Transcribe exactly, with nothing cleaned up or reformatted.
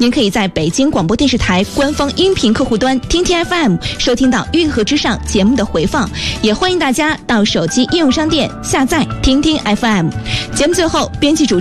您可以在北京广播电视台官方音频客户端听听 F M 收听到运河之上节目的回放，也欢迎大家到手机应用商店下载听听 F M。节目最后，编辑主